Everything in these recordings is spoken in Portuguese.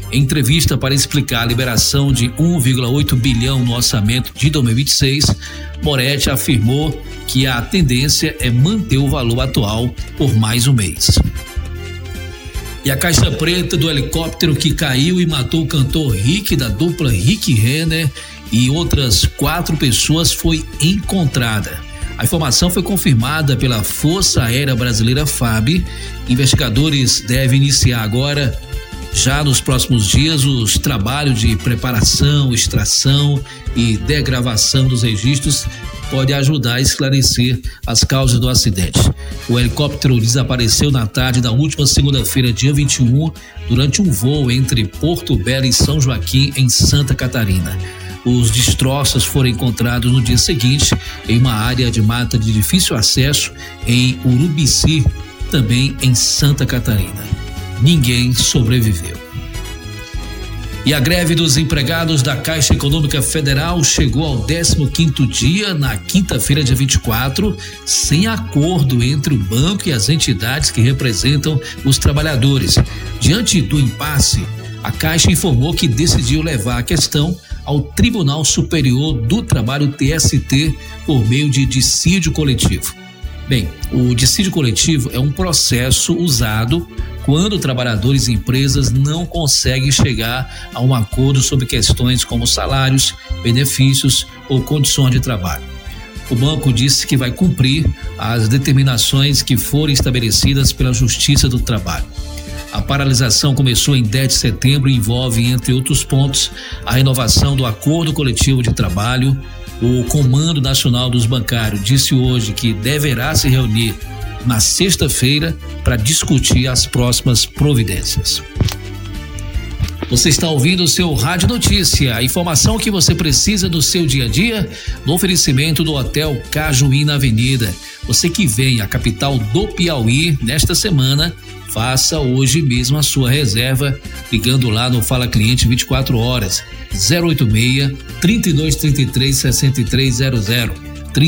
Em entrevista para explicar a liberação de 1,8 bilhão no orçamento de 2026, Moretti afirmou que a tendência é manter o valor atual por mais um mês. E a caixa preta do helicóptero que caiu e matou o cantor Rick, da dupla Rick Renner, e outras 4 pessoas foi encontrada. A informação foi confirmada pela Força Aérea Brasileira FAB. Investigadores devem iniciar agora, já nos próximos dias, os trabalhos de preparação, extração e degravação dos registros. Pode ajudar a esclarecer as causas do acidente. O helicóptero desapareceu na tarde da última segunda-feira, dia 21, durante um voo entre Porto Belo e São Joaquim, em Santa Catarina. Os destroços foram encontrados no dia seguinte em uma área de mata de difícil acesso em Urubici, também em Santa Catarina. Ninguém sobreviveu. E a greve dos empregados da Caixa Econômica Federal chegou ao 15º dia, na quinta-feira, dia 24, sem acordo entre o banco e as entidades que representam os trabalhadores. Diante do impasse, a Caixa informou que decidiu levar a questão ao Tribunal Superior do Trabalho, TST, por meio de dissídio coletivo. Bem, o dissídio coletivo é um processo usado quando trabalhadores e empresas não conseguem chegar a um acordo sobre questões como salários, benefícios ou condições de trabalho. O banco disse que vai cumprir as determinações que forem estabelecidas pela Justiça do Trabalho. A paralisação começou em 10 de setembro e envolve, entre outros pontos, a renovação do acordo coletivo de trabalho. O Comando Nacional dos Bancários disse hoje que deverá se reunir na sexta-feira para discutir as próximas providências. Você está ouvindo o seu Rádio Notícia, a informação que você precisa do seu dia a dia, no oferecimento do Hotel Cajuí na Avenida. Você que vem à capital do Piauí nesta semana, faça hoje mesmo a sua reserva, ligando lá no Fala Cliente 24 horas, 086-3233-6300,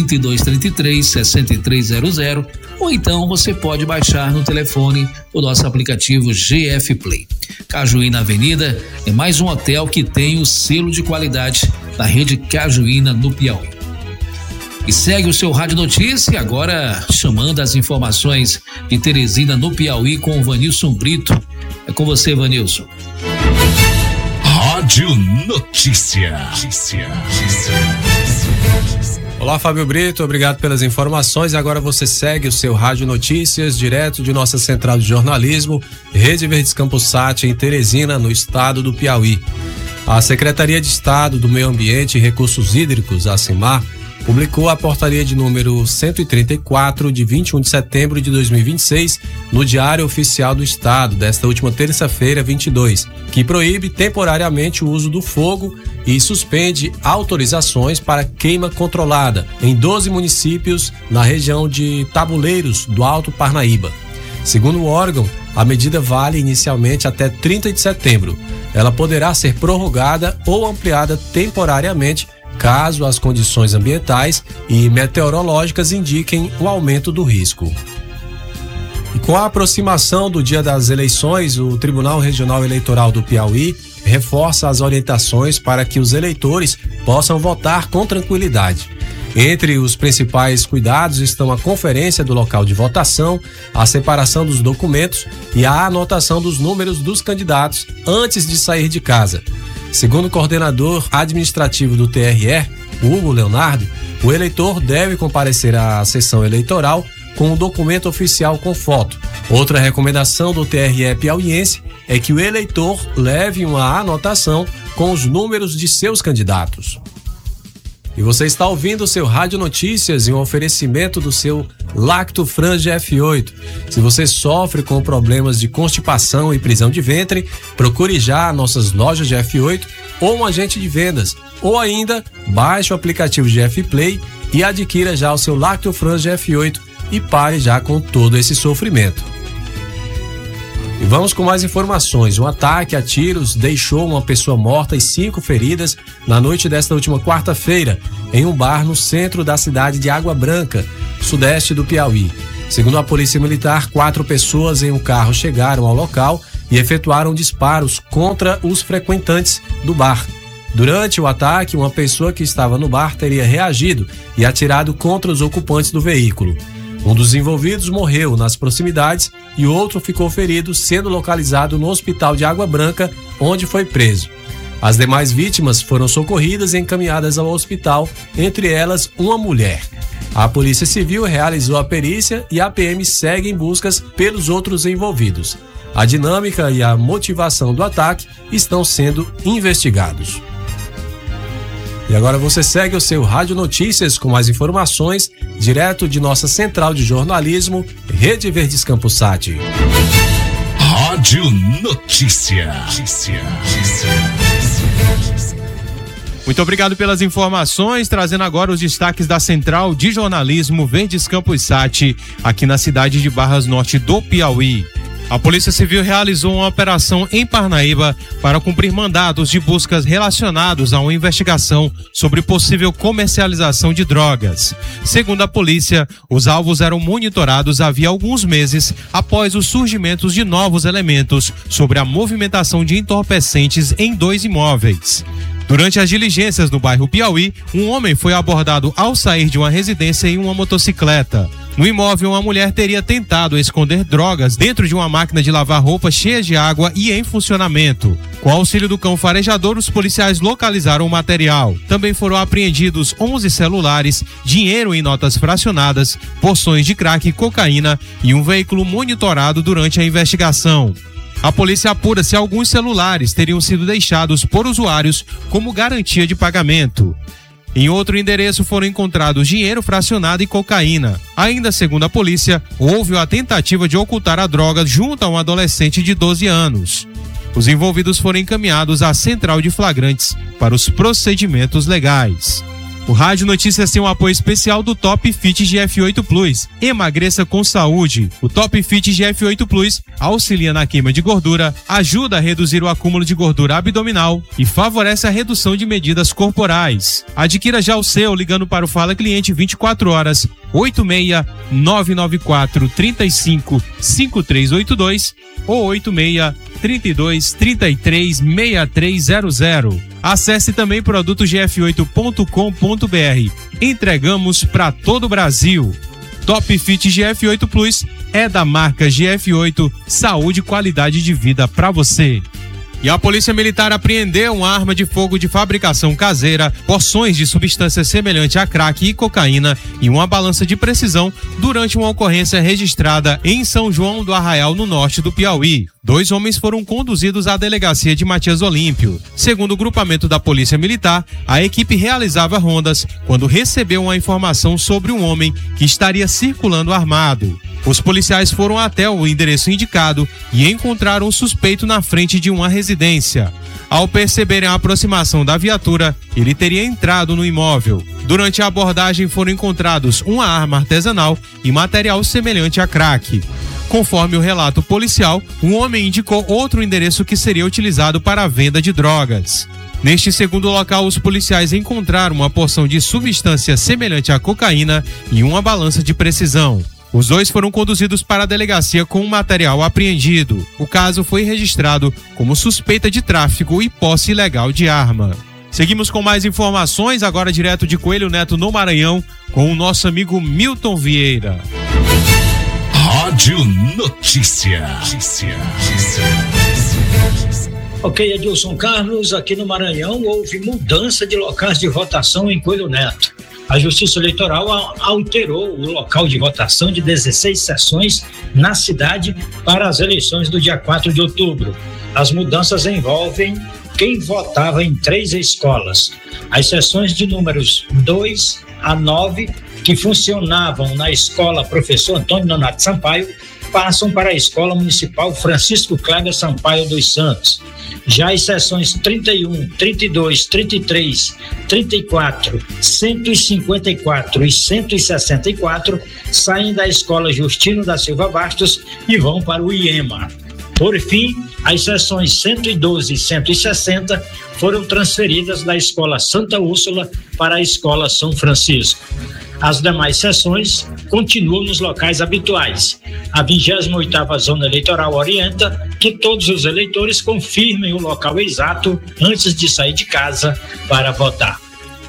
3233-6300, ou então você pode baixar no telefone o nosso aplicativo GF Play. Cajuí na Avenida é mais um hotel que tem o selo de qualidade da rede Cajuína no Piauí. E segue o seu Rádio Notícia, agora chamando as informações de Teresina no Piauí com o Vanilson Brito. É com você, Vanilson. Rádio Notícia. Olá, Fábio Brito, obrigado pelas informações. Agora você segue o seu Rádio Notícias, direto de nossa central de jornalismo, Rede Verdes Campos Sat, em Teresina, no estado do Piauí. A Secretaria de Estado do Meio Ambiente e Recursos Hídricos, a SEMAR, publicou a portaria de número 134, de 21 de setembro de 2026, no Diário Oficial do Estado, desta última terça-feira, 22, que proíbe temporariamente o uso do fogo e suspende autorizações para queima controlada em 12 municípios na região de Tabuleiros do Alto Parnaíba. Segundo o órgão, a medida vale inicialmente até 30 de setembro. Ela poderá ser prorrogada ou ampliada temporariamente caso as condições ambientais e meteorológicas indiquem o aumento do risco. E com a aproximação do dia das eleições, o Tribunal Regional Eleitoral do Piauí reforça as orientações para que os eleitores possam votar com tranquilidade. Entre os principais cuidados estão a conferência do local de votação, a separação dos documentos e a anotação dos números dos candidatos antes de sair de casa. Segundo o coordenador administrativo do TRE, Hugo Leonardo, o eleitor deve comparecer à sessão eleitoral com o documento oficial com foto. Outra recomendação do TRE piauiense é que o eleitor leve uma anotação com os números de seus candidatos. E você está ouvindo o seu Rádio Notícias em um oferecimento do seu Lactofran GF8. Se você sofre com problemas de constipação e prisão de ventre, procure já nossas lojas GF8 ou um agente de vendas. Ou ainda, baixe o aplicativo GF Play e adquira já o seu Lactofran GF8 e pare já com todo esse sofrimento. E vamos com mais informações. Um ataque a tiros deixou uma pessoa morta e 5 feridas na noite desta última quarta-feira, em um bar no centro da cidade de Água Branca, sudeste do Piauí. Segundo a Polícia Militar, 4 pessoas em um carro chegaram ao local e efetuaram disparos contra os frequentantes do bar. Durante o ataque, uma pessoa que estava no bar teria reagido e atirado contra os ocupantes do veículo. Um dos envolvidos morreu nas proximidades e outro ficou ferido, sendo localizado no hospital de Água Branca, onde foi preso. As demais vítimas foram socorridas e encaminhadas ao hospital, entre elas uma mulher. A Polícia Civil realizou a perícia e a PM segue em buscas pelos outros envolvidos. A dinâmica e a motivação do ataque estão sendo investigados. E agora você segue o seu Rádio Notícias com mais informações, direto de nossa central de jornalismo, Rede Verdes Campos Sat. Rádio Notícia. Muito obrigado pelas informações, trazendo agora os destaques da Central de Jornalismo Verdes Campos Sat, aqui na cidade de Barras Norte do Piauí. A Polícia Civil realizou uma operação em Parnaíba para cumprir mandados de buscas relacionados a uma investigação sobre possível comercialização de drogas. Segundo a polícia, os alvos eram monitorados havia alguns meses após o surgimento de novos elementos sobre a movimentação de entorpecentes em 2 imóveis. Durante as diligências no bairro Piauí, um homem foi abordado ao sair de uma residência em uma motocicleta. No imóvel, uma mulher teria tentado esconder drogas dentro de uma máquina de lavar roupa cheia de água e em funcionamento. Com auxílio do cão farejador, os policiais localizaram o material. Também foram apreendidos 11 celulares, dinheiro em notas fracionadas, porções de crack e cocaína e um veículo monitorado durante a investigação. A polícia apura se alguns celulares teriam sido deixados por usuários como garantia de pagamento. Em outro endereço foram encontrados dinheiro fracionado e cocaína. Ainda segundo a polícia, houve a tentativa de ocultar a droga junto a um adolescente de 12 anos. Os envolvidos foram encaminhados à central de flagrantes para os procedimentos legais. O Rádio Notícias tem um apoio especial do Top Fit GF8 Plus. Emagreça com saúde. O Top Fit GF8 Plus auxilia na queima de gordura, ajuda a reduzir o acúmulo de gordura abdominal e favorece a redução de medidas corporais. Adquira já o seu ligando para o Fala Cliente 24 horas 86-994-35-5382 ou 86-32-33-6300. Acesse também produtogf8.com.br. Entregamos para todo o Brasil. Top Fit GF8 Plus é da marca GF8, saúde e qualidade de vida para você. E a Polícia Militar apreendeu uma arma de fogo de fabricação caseira, porções de substância semelhante a crack e cocaína e uma balança de precisão durante uma ocorrência registrada em São João do Arraial, no norte do Piauí. 2 homens foram conduzidos à delegacia de Matias Olímpio. Segundo o grupamento da Polícia Militar, a equipe realizava rondas quando recebeu uma informação sobre um homem que estaria circulando armado. Os policiais foram até o endereço indicado e encontraram o suspeito na frente de uma residência. Ao perceberem a aproximação da viatura, ele teria entrado no imóvel. Durante a abordagem foram encontrados uma arma artesanal e material semelhante a crack. Conforme o relato policial, um homem indicou outro endereço que seria utilizado para a venda de drogas. Neste segundo local, os policiais encontraram uma porção de substância semelhante à cocaína e uma balança de precisão. Os 2 foram conduzidos para a delegacia com o material apreendido. O caso foi registrado como suspeita de tráfico e posse ilegal de arma. Seguimos com mais informações, agora direto de Coelho Neto, no Maranhão, com o nosso amigo Milton Vieira. Rádio Notícia. Ok, Edilson Carlos, aqui no Maranhão houve mudança de locais de votação em Coelho Neto. A Justiça Eleitoral alterou o local de votação de 16 sessões na cidade para as eleições do dia 4 de outubro. As mudanças envolvem quem votava em 3 escolas. As sessões de números 2 a 9, que funcionavam na escola Professor Antônio Nonato Sampaio, passam para a Escola Municipal Francisco Cléber Sampaio dos Santos. Já as seções 31, 32, 33, 34, 154 e 164 saem da Escola Justino da Silva Bastos e vão para o IEMA. Por fim, as seções 112 e 160 foram transferidas da Escola Santa Úrsula para a Escola São Francisco. As demais sessões continuam nos locais habituais. A 28ª Zona Eleitoral orienta que todos os eleitores confirmem o local exato antes de sair de casa para votar.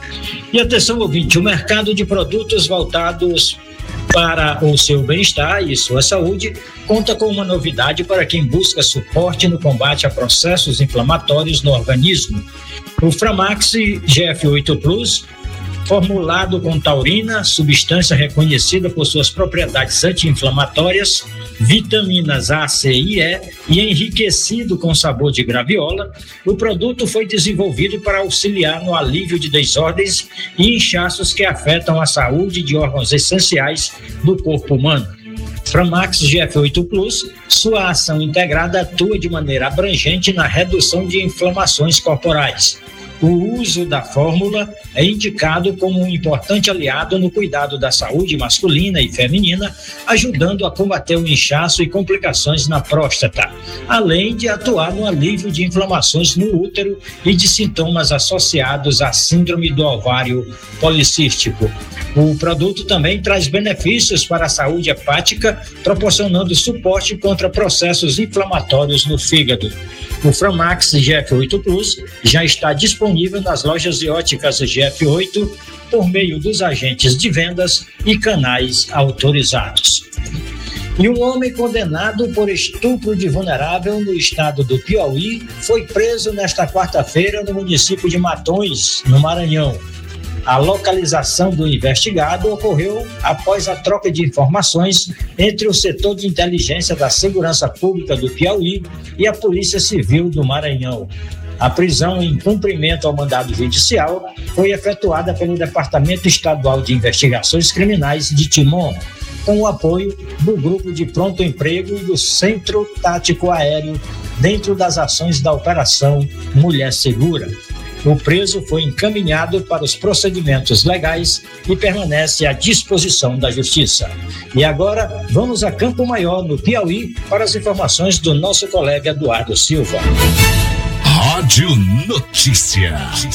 E atenção, ouvinte, o mercado de produtos voltados para o seu bem-estar e sua saúde conta com uma novidade para quem busca suporte no combate a processos inflamatórios no organismo. O Framax GF8 Plus, formulado com taurina, substância reconhecida por suas propriedades anti-inflamatórias, vitaminas A, C e E e enriquecido com sabor de graviola, o produto foi desenvolvido para auxiliar no alívio de desordens e inchaços que afetam a saúde de órgãos essenciais do corpo humano. Framax GF8 Plus, sua ação integrada atua de maneira abrangente na redução de inflamações corporais. O uso da fórmula é indicado como um importante aliado no cuidado da saúde masculina e feminina, ajudando a combater o inchaço e complicações na próstata, além de atuar no alívio de inflamações no útero e de sintomas associados à síndrome do ovário policístico. O produto também traz benefícios para a saúde hepática, proporcionando suporte contra processos inflamatórios no fígado. O Framax GF8 Plus já está disponível nas lojas e óticas GF8 por meio dos agentes de vendas e canais autorizados. E um homem condenado por estupro de vulnerável no estado do Piauí foi preso nesta quarta-feira no município de Matões, no Maranhão. A localização do investigado ocorreu após a troca de informações entre o setor de inteligência da Segurança Pública do Piauí e a Polícia Civil do Maranhão. A prisão em cumprimento ao mandado judicial foi efetuada pelo Departamento Estadual de Investigações Criminais de Timon, com o apoio do Grupo de Pronto Emprego e do Centro Tático Aéreo, dentro das ações da Operação Mulher Segura. O preso foi encaminhado para os procedimentos legais e permanece à disposição da Justiça. E agora, vamos a Campo Maior, no Piauí, para as informações do nosso colega Eduardo Silva. Rádio Notícia.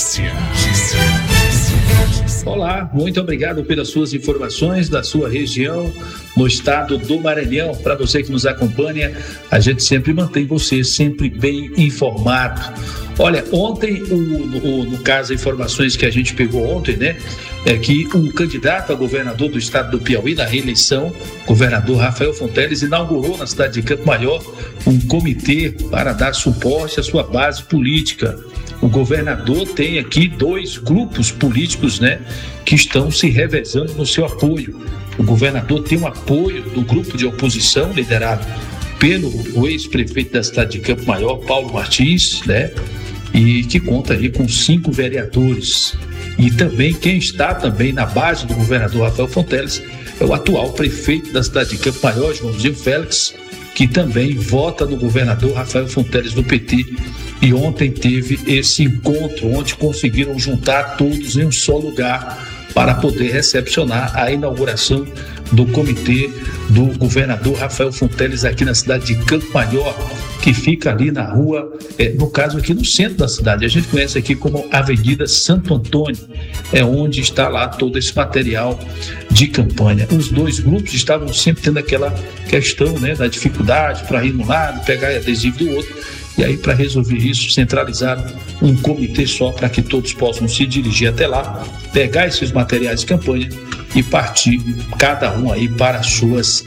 Olá, muito obrigado pelas suas informações da sua região, no estado do Maranhão. Para você que nos acompanha, a gente sempre mantém você sempre bem informado. Olha, ontem, no caso, informações que a gente pegou ontem, né? É que o candidato a governador do estado do Piauí, na reeleição, governador Rafael Fonteles, inaugurou na cidade de Campo Maior um comitê para dar suporte à sua base política. O governador tem aqui 2 grupos políticos, né, que estão se revezando no seu apoio. O governador tem um apoio do grupo de oposição liderado pelo ex-prefeito da cidade de Campo Maior, Paulo Martins, né, e que conta ali com 5 vereadores. E também quem está também na base do governador Rafael Fonteles é o atual prefeito da cidade de Campo Maior, Joãozinho Félix, que também vota no governador Rafael Fonteles do PT. E ontem teve esse encontro onde conseguiram juntar todos em um só lugar para poder recepcionar a inauguração do comitê do governador Rafael Fonteles aqui na cidade de Campo Maior, que fica ali na rua, no caso aqui no centro da cidade, a gente conhece aqui como Avenida Santo Antônio, é onde está lá todo esse material de campanha. Os 2 grupos estavam sempre tendo aquela questão, né, da dificuldade para ir no lado, pegar adesivo do outro, e aí para resolver isso, centralizaram um comitê só para que todos possam se dirigir até lá, pegar esses materiais de campanha e partir cada um aí para as suas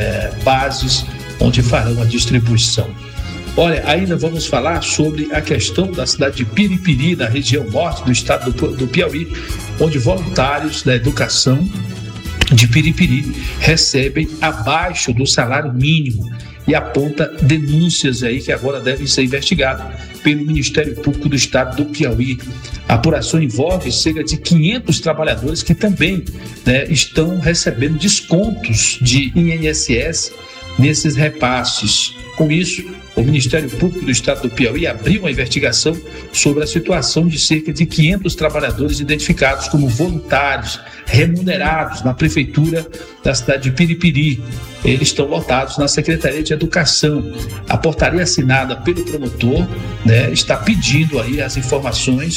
bases, onde farão a distribuição. Olha, ainda vamos falar sobre a questão da cidade de Piripiri, na região norte do estado do Piauí, onde voluntários da educação de Piripiri recebem abaixo do salário mínimo e aponta denúncias aí que agora devem ser investigadas pelo Ministério Público do Estado do Piauí. A apuração envolve cerca de 500 trabalhadores que também, né, estão recebendo descontos de INSS nesses repasses. Com isso, o Ministério Público do Estado do Piauí abriu uma investigação sobre a situação de cerca de 500 trabalhadores identificados como voluntários remunerados na Prefeitura da cidade de Piripiri. Eles estão lotados na Secretaria de Educação. A portaria assinada pelo promotor, né, está pedindo aí as informações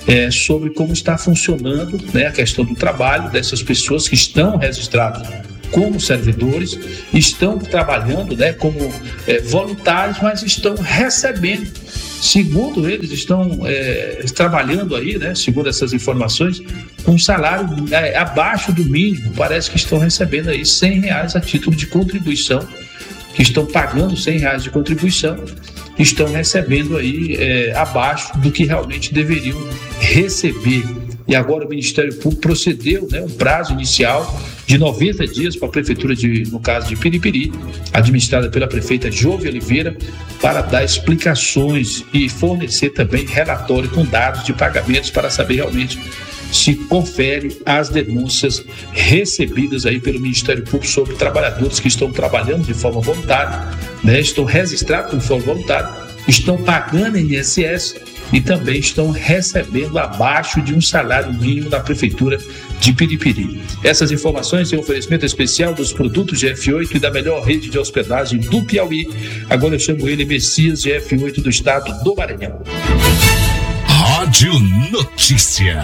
sobre como está funcionando, né, a questão do trabalho dessas pessoas que estão registradas como servidores, estão trabalhando, né, como voluntários, mas estão recebendo, segundo eles, estão trabalhando aí, né, segundo essas informações, com um salário abaixo do mínimo. Parece que estão recebendo aí R$100 a título de contribuição, que estão pagando R$100 de contribuição, estão recebendo aí abaixo do que realmente deveriam receber. E agora o Ministério Público procedeu, né, um prazo inicial de 90 dias para a Prefeitura, no caso de Piripiri, administrada pela prefeita Jove Oliveira, para dar explicações e fornecer também relatório com dados de pagamentos para saber realmente se confere as denúncias recebidas aí pelo Ministério Público sobre trabalhadores que estão trabalhando de forma voluntária, né, estão registrados de forma voluntária, estão pagando INSS e também estão recebendo abaixo de um salário mínimo da Prefeitura de Piripiri. Essas informações em oferecimento especial dos produtos GF8 e da melhor rede de hospedagem do Piauí. Agora eu chamo ele Messias GF8 do estado do Maranhão. Rádio Notícia.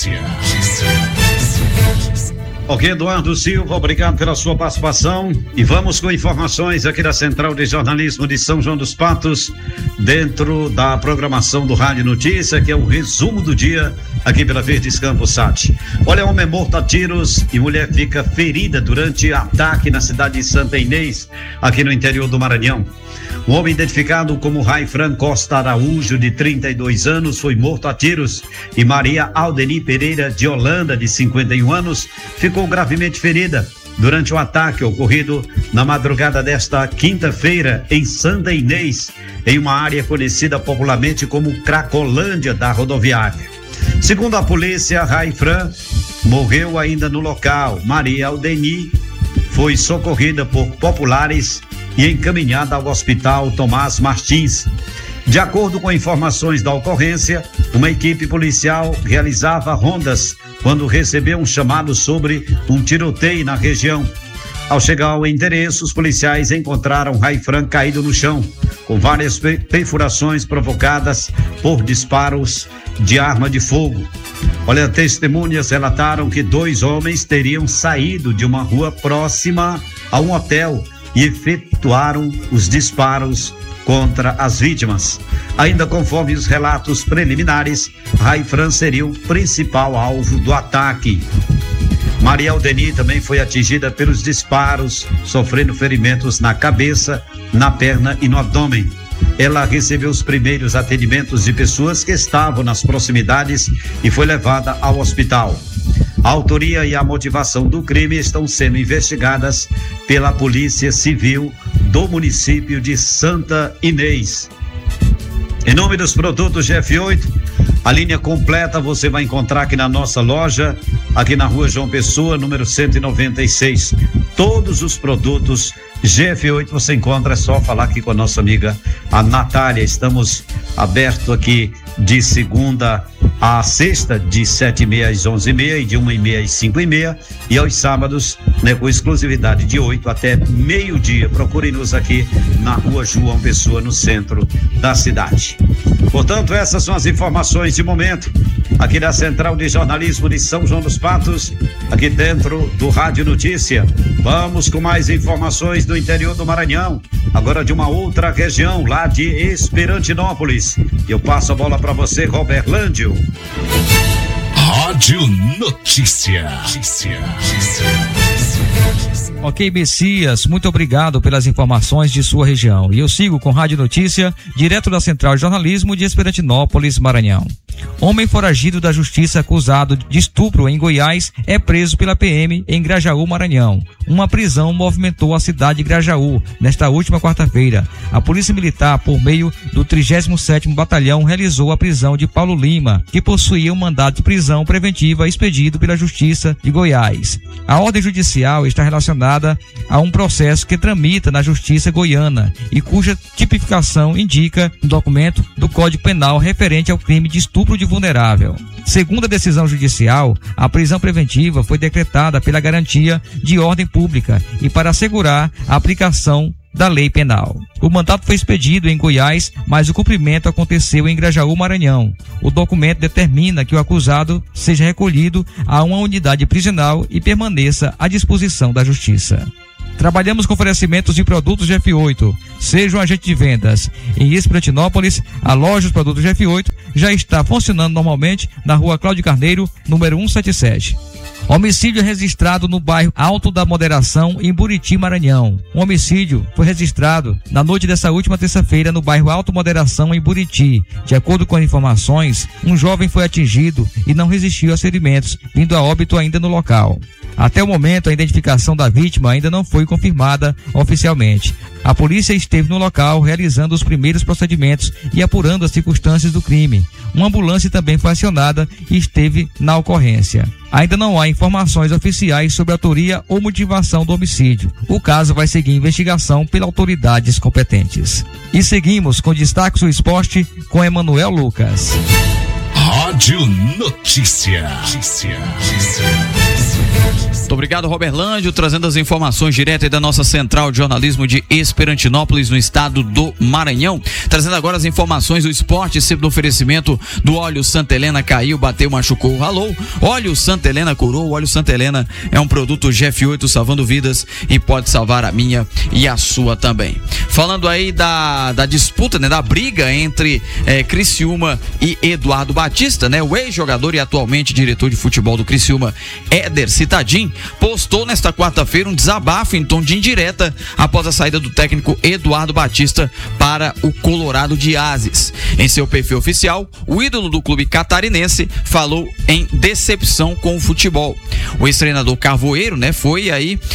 Ok, Eduardo Silva, obrigado pela sua participação e vamos com informações aqui da Central de Jornalismo de São João dos Patos, dentro da programação do Rádio Notícia, que é o resumo do dia aqui pela Verdes Campos Sat. Olha, homem morto a tiros e mulher fica ferida durante ataque na cidade de Santa Inês, aqui no interior do Maranhão. Um homem identificado como Raifran Costa Araújo, de 32 anos, foi morto a tiros e Maria Aldeni Pereira de Holanda, de 51 anos, ficou gravemente ferida durante o ataque ocorrido na madrugada desta quinta-feira em Santa Inês, em uma área conhecida popularmente como Cracolândia da rodoviária. Segundo a polícia, Raifran morreu ainda no local. Maria Aldeni foi socorrida por populares e encaminhada ao Hospital Tomás Martins. De acordo com informações da ocorrência, uma equipe policial realizava rondas quando recebeu um chamado sobre um tiroteio na região. Ao chegar ao endereço, os policiais encontraram Raifran caído no chão, com várias perfurações provocadas por disparos de arma de fogo. Olha, testemunhas relataram que 2 homens teriam saído de uma rua próxima a um hotel e efetuaram os disparos contra as vítimas. Ainda conforme os relatos preliminares, Raifran seria o principal alvo do ataque. Maria Aldeni também foi atingida pelos disparos, sofrendo ferimentos na cabeça, na perna e no abdômen. Ela recebeu os primeiros atendimentos de pessoas que estavam nas proximidades e foi levada ao hospital. A autoria e a motivação do crime estão sendo investigadas pela Polícia Civil do município de Santa Inês. Em nome dos produtos GF8, a linha completa você vai encontrar aqui na nossa loja, aqui na Rua João Pessoa, número 196. Todos os produtos GF8 você encontra, é só falar aqui com a nossa amiga, a Natália. Estamos abertos aqui de segunda a sexta, de 7h30 às 11h30 e de 1h30 às 5h30, e aos sábados, né, com exclusividade de 8 até meio-dia. Procure-nos aqui na Rua João Pessoa, no centro da cidade. Portanto, essas são as informações de momento aqui da Central de Jornalismo de São João dos Patos, aqui dentro do Rádio Notícia. Vamos com mais informações do interior do Maranhão, agora de uma outra região, lá de Esperantinópolis. Eu passo a bola para você, Roberlândio. Rádio Notícia. Ok, Messias, muito obrigado pelas informações de sua região. E eu sigo com Rádio Notícia, direto da Central de Jornalismo de Esperantinópolis, Maranhão. Homem foragido da justiça acusado de estupro em Goiás é preso pela PM em Grajaú, Maranhão. Uma prisão movimentou a cidade de Grajaú nesta última quarta-feira. A Polícia Militar, por meio do 37º Batalhão, realizou a prisão de Paulo Lima, que possuía um mandado de prisão preventiva expedido pela Justiça de Goiás. A ordem judicial está relacionada a um processo que tramita na Justiça Goiana e cuja tipificação indica um documento do Código Penal referente ao crime de estupro de vulnerável. Segundo a decisão judicial, a prisão preventiva foi decretada pela garantia de ordem pública e para assegurar a aplicação da lei penal. O mandato foi expedido em Goiás, mas o cumprimento aconteceu em Grajaú, Maranhão. O documento determina que o acusado seja recolhido a uma unidade prisional e permaneça à disposição da Justiça. Trabalhamos com oferecimentos de produtos GF8. Seja um agente de vendas. Em Esperantinópolis, a loja dos produtos GF8 já está funcionando normalmente na rua Cláudio Carneiro, número 177. Homicídio registrado no bairro Alto da Moderação, em Buriti, Maranhão. Um homicídio foi registrado na noite dessa última terça-feira no bairro Alto Moderação, em Buriti. De acordo com as informações, um jovem foi atingido e não resistiu aos ferimentos, vindo a óbito ainda no local. Até o momento, a identificação da vítima ainda não foi confirmada oficialmente. A polícia esteve no local realizando os primeiros procedimentos e apurando as circunstâncias do crime. Uma ambulância também foi acionada e esteve na ocorrência. Ainda não há informações oficiais sobre a autoria ou motivação do homicídio. O caso vai seguir investigação pelas autoridades competentes. E seguimos com destaques do esporte com Emanuel Lucas. Rádio Notícia. Muito obrigado, Roberlândio, trazendo as informações diretas da nossa central de jornalismo de Esperantinópolis, no estado do Maranhão. Trazendo agora as informações do esporte, sempre no oferecimento do óleo Santa Helena. Caiu, bateu, machucou, ralou. Óleo Santa Helena curou. O óleo Santa Helena é um produto GF8 salvando vidas e pode salvar a minha e a sua também. Falando aí da disputa, né, da briga entre Criciúma e Eduardo Batista, né, o ex-jogador e atualmente diretor de futebol do Criciúma, Éder Citadin, postou nesta quarta-feira um desabafo em tom de indireta após a saída do técnico Eduardo Batista para o Colorado de Ases. Em seu perfil oficial, o ídolo do clube catarinense falou em decepção com o futebol. O ex-treinador Carvoeiro, né, foi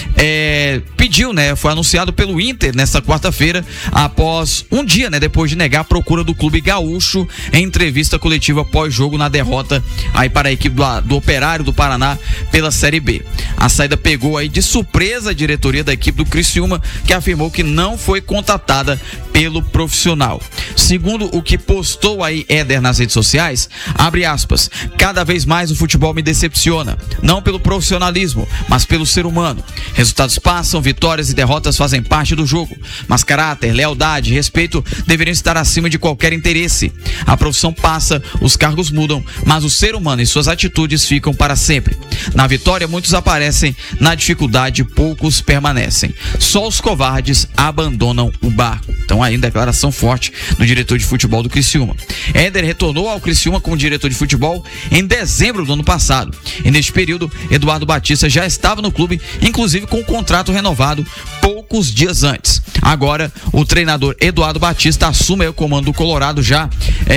anunciado pelo Inter nesta quarta-feira, após um dia, né, depois de negar a procura do clube gaúcho em entrevista coletiva pós-jogo na derrota aí para a equipe do Operário do Paraná pela Série B. A saída pegou aí de surpresa a diretoria da equipe do Criciúma, que afirmou que não foi contatada pelo profissional. Segundo o que postou aí Éder nas redes sociais, abre aspas, cada vez mais o futebol me decepciona, não pelo profissionalismo, mas pelo ser humano. Resultados passam, vitórias e derrotas fazem parte do jogo, mas caráter, lealdade e respeito deveriam estar acima de qualquer interesse. A profissão passa, os cargos mudam, mas o ser humano e suas atitudes ficam para sempre. Na vitória, muitos aparecem, na dificuldade, poucos permanecem. Só os covardes abandonam o barco. Então aí, declaração forte do diretor de futebol do Criciúma. Éder retornou ao Criciúma como diretor de futebol em dezembro do ano passado. E neste período, Eduardo Batista já estava no clube, inclusive com o contrato renovado poucos dias antes. Agora, o treinador Eduardo Batista assume o comando do Colorado, já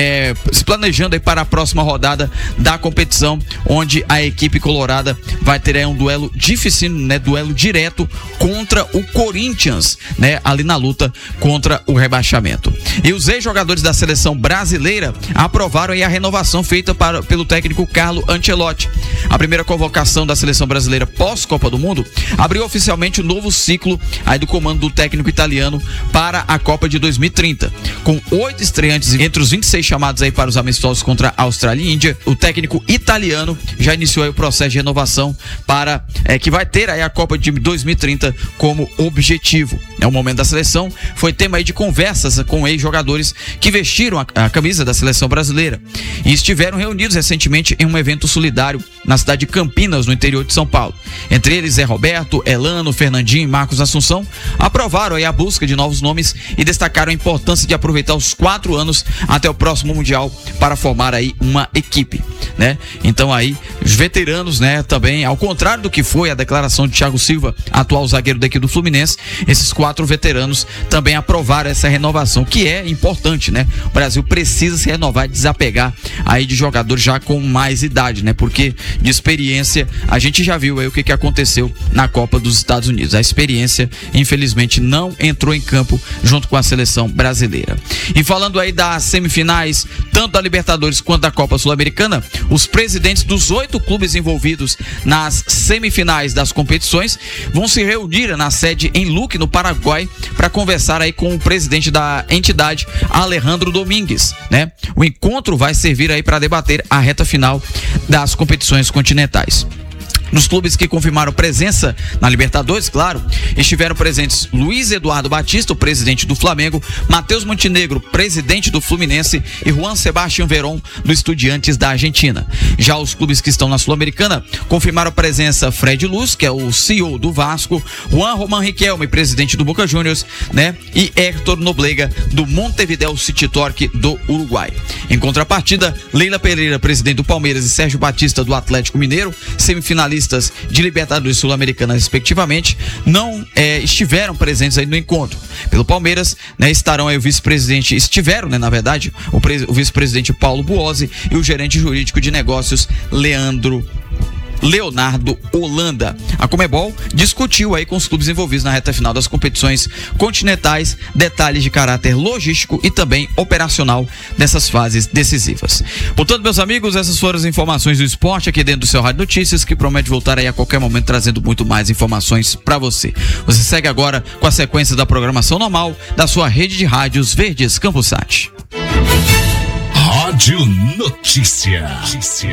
se planejando aí para a próxima rodada da competição, onde a equipe colorada vai ter aí um duelo difícil, né, duelo direto contra o Corinthians, né, ali na luta contra o rebaixamento. E os ex-jogadores da seleção brasileira aprovaram aí a renovação feita pelo técnico Carlo Ancelotti. A primeira convocação da seleção brasileira pós-Copa do Mundo abriu oficialmente o novo ciclo aí do comando do técnico italiano para a Copa de 2030. Com 8 estreantes entre os 26 chamados aí para os amistosos contra a Austrália e Índia, o técnico italiano já iniciou aí o processo de renovação para que vai ter aí a Copa de 2030 como objetivo. O momento da seleção foi tema aí de conversas com ex-jogadores que vestiram a camisa da seleção brasileira e estiveram reunidos recentemente em um evento solidário na cidade de Campinas, no interior de São Paulo. Entre eles, Zé Roberto, Elano, Fernandinho e Marcos Assunção aprovaram aí a busca de novos nomes e destacaram a importância de aproveitar os 4 anos até o próximo Mundial para formar aí uma equipe, né? Então aí, os veteranos, né, também, ao contrário do que foi a declaração de Thiago Silva, atual zagueiro da equipe do Fluminense, esses 4 veteranos também aprovaram essa renovação, que é importante, né? O Brasil precisa se renovar e desapegar aí de jogadores já com mais idade, né? Porque de experiência, a gente já viu aí o que aconteceu na Copa dos Estados Unidos. A experiência, infelizmente, não entrou em campo junto com a seleção brasileira. E falando aí das semifinais, tanto da Libertadores quanto da Copa Sul-Americana, os presidentes dos 8 clubes envolvidos nas semifinais das competições vão se reunir na sede em Luque, no Paraguai, para conversar aí com o presidente da entidade, Alejandro Domingues, né? O encontro vai servir aí para debater a reta final das competições continentais. Nos clubes que confirmaram presença na Libertadores, claro, estiveram presentes Luiz Eduardo Batista, o presidente do Flamengo, Matheus Montenegro, presidente do Fluminense, e Juan Sebastián Verón, do Estudiantes da Argentina. Já os clubes que estão na Sul-Americana confirmaram presença Fred Luz, que é o CEO do Vasco, Juan Román Riquelme, presidente do Boca Juniors, né? E Héctor Noblega, do Montevideo City Torque do Uruguai. Em contrapartida, Leila Pereira, presidente do Palmeiras, e Sérgio Batista, do Atlético Mineiro, semifinalistas de Libertadores Sul-Americana, respectivamente, não estiveram presentes aí no encontro. Pelo Palmeiras, né, estarão aí o vice-presidente, estiveram, né, na verdade, o vice-presidente Paulo Buozzi e o gerente jurídico de negócios Leonardo Holanda. A Conmebol discutiu aí com os clubes envolvidos na reta final das competições continentais detalhes de caráter logístico e também operacional dessas fases decisivas. Portanto, meus amigos, essas foram as informações do esporte aqui dentro do seu Rádio Notícias, que promete voltar aí a qualquer momento trazendo muito mais informações para você. Você segue agora com a sequência da programação normal da sua rede de rádios Verdes Campus Sat. Rádio Notícia.